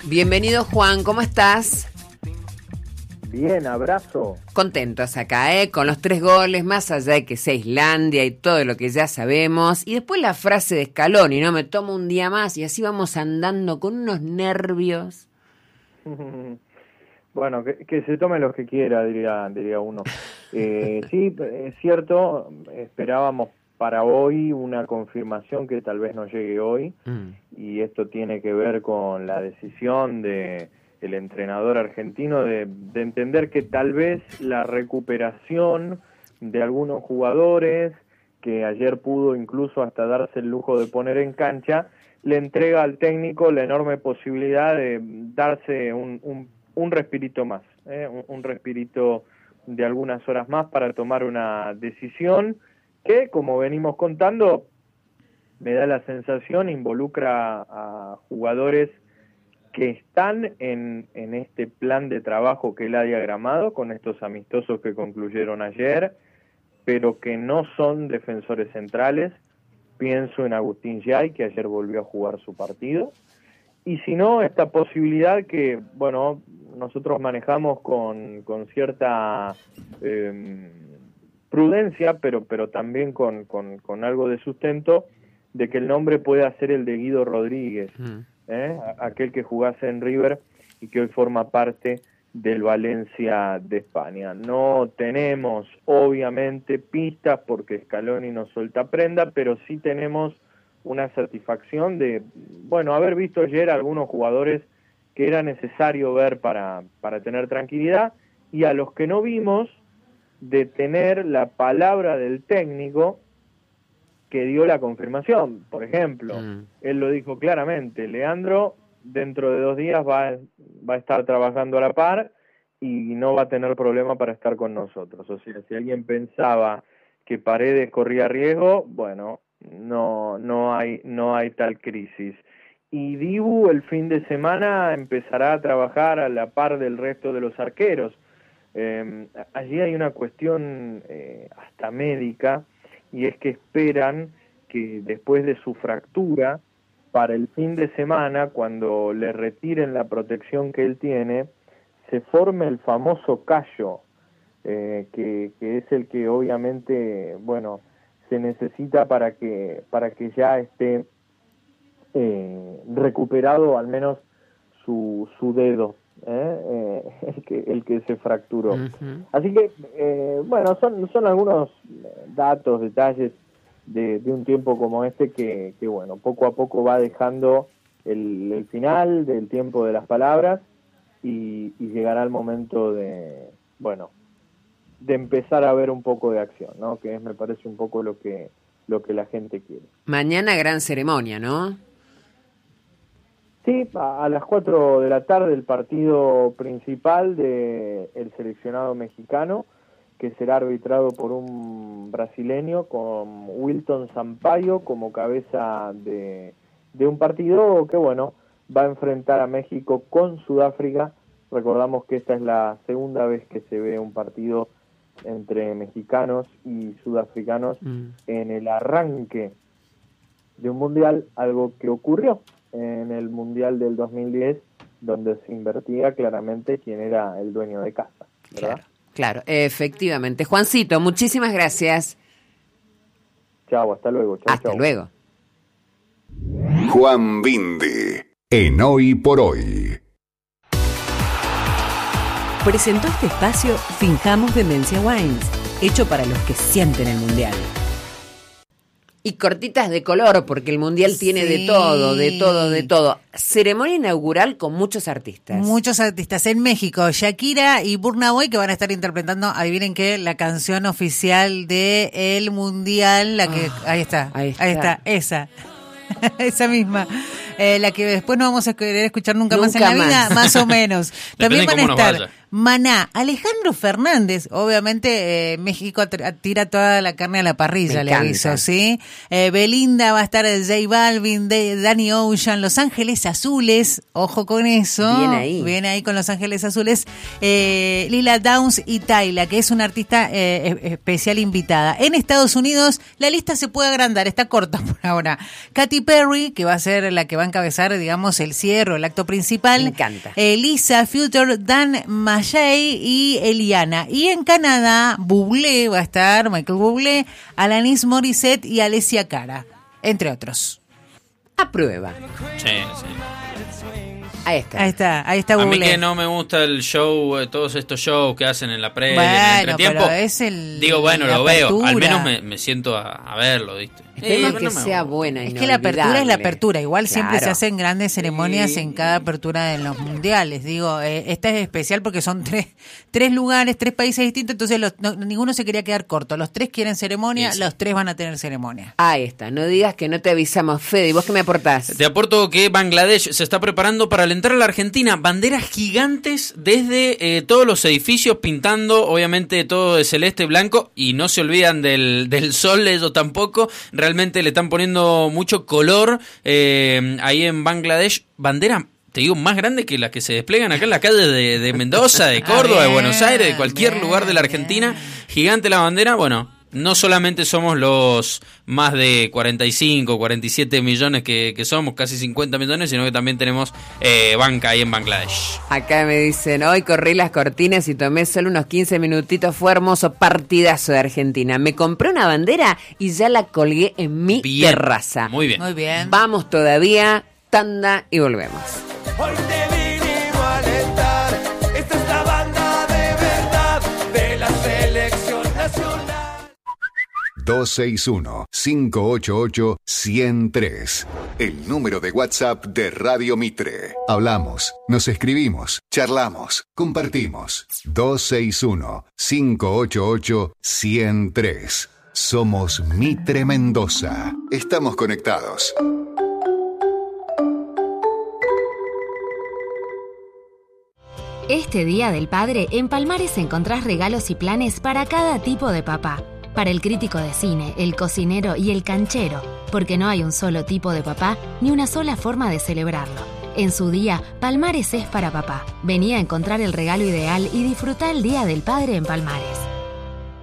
Bienvenido, Juan, ¿cómo estás? Bien, abrazo. Contentos acá, con los 3 goles, más allá de que sea Islandia y todo lo que ya sabemos. Y después la frase de Scaloni, ¿no? Me tomo un día más y así vamos andando con unos nervios. Bueno, que se tome los que quiera, diría uno. Sí, es cierto, esperábamos para hoy una confirmación que tal vez no llegue hoy, y esto tiene que ver con la decisión de el entrenador argentino de entender que tal vez la recuperación de algunos jugadores, que ayer pudo incluso hasta darse el lujo de poner en cancha, le entrega al técnico la enorme posibilidad de darse un respirito más, un respirito de algunas horas más para tomar una decisión que, como venimos contando, me da la sensación involucra a jugadores que están en este plan de trabajo que él ha diagramado con estos amistosos que concluyeron ayer, pero que no son defensores centrales. Pienso en Agustín Yay, que ayer volvió a jugar su partido, y si no, esta posibilidad que, bueno, nosotros manejamos con cierta prudencia, pero también con algo de sustento, de que el nombre pueda ser el de Guido Rodríguez, aquel que jugase en River y que hoy forma parte del Valencia de España. No tenemos, obviamente, pistas porque Scaloni no suelta prenda, pero sí tenemos una satisfacción de, bueno, haber visto ayer a algunos jugadores que era necesario ver para tener tranquilidad, y a los que no vimos, de tener la palabra del técnico que dio la confirmación. Por ejemplo, él lo dijo claramente: Leandro dentro de 2 días va a estar trabajando a la par y no va a tener problema para estar con nosotros. O sea, si alguien pensaba que Paredes corría riesgo, bueno, no hay tal crisis. Y Dibu el fin de semana empezará a trabajar a la par del resto de los arqueros. Allí hay una cuestión hasta médica, y es que esperan que después de su fractura, para el fin de semana, cuando le retiren la protección que él tiene, se forme el famoso callo, que es el que obviamente, bueno, se necesita para que ya esté recuperado al menos su dedo, el que se fracturó. Así que, bueno, son algunos datos, detalles de un tiempo como este que bueno, poco a poco va dejando el final del tiempo de las palabras, y llegará el momento de, bueno, de empezar a ver un poco de acción, ¿no? Que me parece un poco lo que la gente quiere. Mañana gran ceremonia, ¿no? Sí, a las 4 de la tarde el partido principal del seleccionado mexicano, que será arbitrado por un brasileño con Wilton Sampaio como cabeza de un partido que, bueno, va a enfrentar a México con Sudáfrica. Recordamos que esta es la segunda vez que se ve un partido entre mexicanos y sudafricanos en el arranque de un mundial, algo que ocurrió en el mundial del 2010, donde se invertía claramente quién era el dueño de casa, ¿verdad? Claro, efectivamente. Juancito, muchísimas gracias. Chao, hasta luego. Hasta luego. Juan Bindi, en Hoy por Hoy. Presentó este espacio Finjamos Demencia Wines, hecho para los que sienten el mundial. Y cortitas de color, porque el mundial tiene de todo. Ceremonia inaugural con muchos artistas. Muchos artistas en México. Shakira y Burna Boy, que van a estar interpretando, adivinen qué, la canción oficial del mundial, la que ahí está, esa. Esa misma. La que después no vamos a querer escuchar nunca más en la vida, más o menos. También van a estar Maná, Alejandro Fernández, obviamente México tira toda la carne a la parrilla, le aviso, ¿sí? Belinda va a estar J Balvin, Danny Ocean, Los Ángeles Azules, ojo con eso. Bien ahí con Los Ángeles Azules. Lila Downs y Tyla, que es una artista especial invitada. En Estados Unidos la lista se puede agrandar, está corta por ahora. Katy Perry, que va a ser la que va a encabezar, digamos, el cierre, el acto principal. Me encanta. Lisa Future, Dan Majay y Eliana. Y en Canadá, Bublé va a estar, Michael Bublé, Alanis Morissette y Alessia Cara, entre otros. A prueba. Sí. Ahí está A Bublé. mí que no me gusta el show, todos estos shows que hacen en la previa, bueno, en el entretiempo. pero es el, digo, bueno, la lo apertura. veo. Al menos me siento a verlo, ¿viste? Esperemos que sea buena. Es que la apertura es la apertura. Igual siempre Claro. se hacen grandes ceremonias en cada apertura de los mundiales. Digo, esta es especial porque son tres lugares, 3 países distintos, entonces ninguno se quería quedar corto. Los 3 quieren ceremonia, Sí. los 3 van a tener ceremonia. Ahí está. No digas que no te avisamos, Fede. ¿Y vos qué me aportás? Te aporto que Bangladesh se está preparando para alentar a la Argentina. Banderas gigantes desde todos los edificios, pintando obviamente todo de celeste y blanco, y no se olvidan del sol ellos tampoco. Realmente le están poniendo mucho color ahí en Bangladesh. Bandera, te digo, más grande que las que se despliegan acá en la calle de Mendoza, de Córdoba, de Buenos Aires, de cualquier lugar de la Argentina. Gigante la bandera. Bueno, no solamente somos los más de 45, 47 millones que somos, casi 50 millones, sino que también tenemos banca ahí en Bangladesh. Acá me dicen, hoy corrí las cortinas y tomé solo unos 15 minutitos, fue hermoso, partidazo de Argentina. Me compré una bandera y ya la colgué en mi terraza. Muy bien. Muy bien. Vamos todavía, tanda y volvemos. Hoy te vinimos a alentar. Esta es la banda de verdad de la selección nacional. 261-588-103. El número de WhatsApp de Radio Mitre. Hablamos, nos escribimos, charlamos, compartimos. 261-588-103. Somos Mitre Mendoza. Estamos conectados. Este Día del Padre, en Palmares encontrás regalos y planes para cada tipo de papá. Para el crítico de cine, el cocinero y el canchero, porque no hay un solo tipo de papá ni una sola forma de celebrarlo. En su día, Palmares es para papá. Vení a encontrar el regalo ideal y disfrutá el Día del Padre en Palmares.